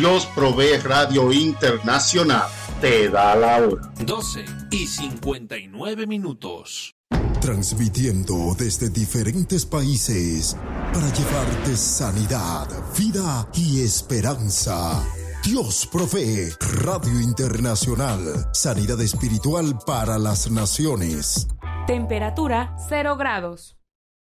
Dios Provee Radio Internacional te da la hora. 12:59. Transmitiendo desde diferentes países para llevarte sanidad, vida y esperanza. Dios Provee Radio Internacional. Sanidad espiritual para las naciones. Temperatura 0 grados.